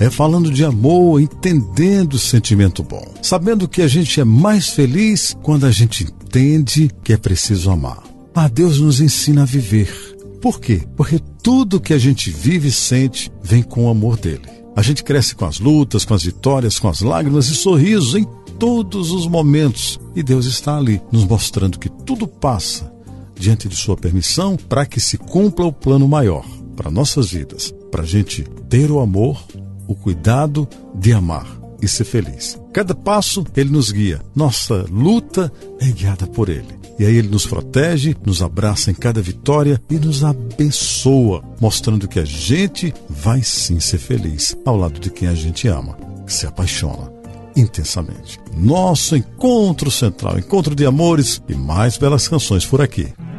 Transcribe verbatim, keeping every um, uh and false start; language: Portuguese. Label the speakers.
Speaker 1: é falando de amor, entendendo o sentimento bom, sabendo que a gente é mais feliz quando a gente entende que é preciso amar. Ah, Deus nos ensina a viver. Por quê? Porque tudo que a gente vive e sente vem com o amor dele. A gente cresce com as lutas, com as vitórias, com as lágrimas e sorrisos em todos os momentos. E Deus está ali, nos mostrando que tudo passa diante de sua permissão para que se cumpra o plano maior para nossas vidas, para a gente ter o amor, o cuidado de amar e ser feliz. Cada passo ele nos guia. Nossa luta é guiada por ele. E aí ele nos protege, nos abraça em cada vitória e nos abençoa, mostrando que a gente vai sim ser feliz ao lado de quem a gente ama, que se apaixona intensamente. Nosso encontro central, encontro de amores e mais belas canções por aqui.